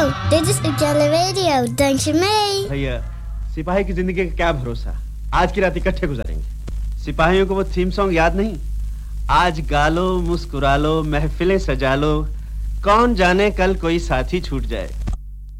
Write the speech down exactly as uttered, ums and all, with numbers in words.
dit is Ukele Radio, denk je mee? भैया, सिपाही की जिंदगी का क्या भरोसा? आज की रात इकट्ठे गुजारेंगे। सिपाहियों को वो थीम सॉन्ग याद नहीं? आज गा लो, मुस्कुरा लो, महफिलें सजा लो, कौन जाने कल कोई साथी छूट जाए।